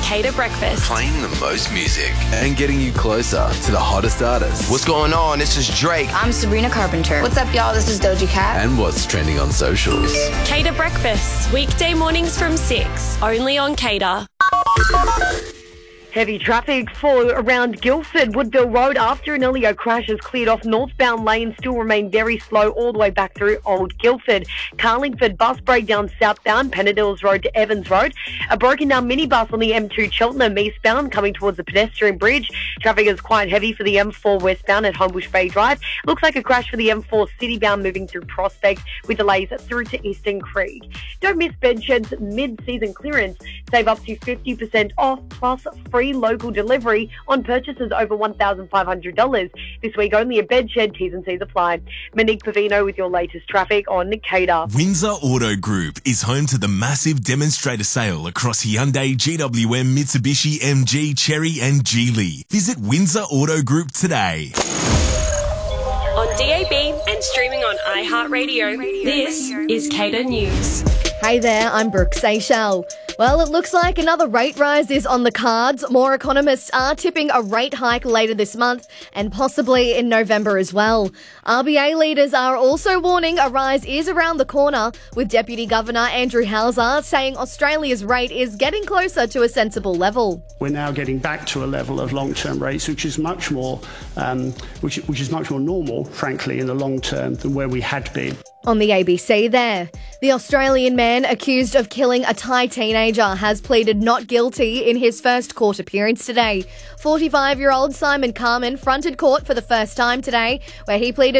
Cater Breakfast. Playing the most music and getting you closer to the hottest artists. What's going on? This is Drake. I'm Sabrina Carpenter. What's up, y'all? This is Doja Cat. And what's trending on socials. Cater Breakfast, weekday mornings from 6, only on Cater. Heavy traffic for around Guildford, Woodville Road after an earlier crash has cleared off. Northbound lanes still remain very slow all the way back through Old Guildford. Carlingford bus breakdown southbound, Pennadills Road to Evans Road. A broken down minibus on the M2 Cheltenham eastbound coming towards the pedestrian bridge. Traffic is quite heavy for the M4 westbound at Homebush Bay Drive. Looks like a crash for the M4 citybound moving through Prospect with delays through to Eastern Creek. Don't miss Bedshed's mid-season clearance. Save up to 50% off plus free local delivery on purchases over $1,500. This week only at Bedshed, T's and C's apply. Monique Pavino with your latest traffic on Cater. Windsor Auto Group is home to the massive demonstrator sale across Hyundai, GWM, Mitsubishi, MG, Chery and Geely. Visit Windsor Auto Group today. On DAB and streaming on iHeartRadio, this is Cater News. Hey there, I'm Brooke Seychelles. Well, it looks like another rate rise is on the cards. More economists are tipping a rate hike later this month and possibly in November as well. RBA leaders are also warning a rise is around the corner, with Deputy Governor Andrew Hauser saying Australia's rate is getting closer to a sensible level. We're now getting back to a level of long-term rates which is much more normal, frankly, in the long term than where we had been. On the ABC there, the Australian man accused of killing a Thai teenager has pleaded not guilty in his first court appearance today. 45-year-old Simon Carman fronted court for the first time today, where he pleaded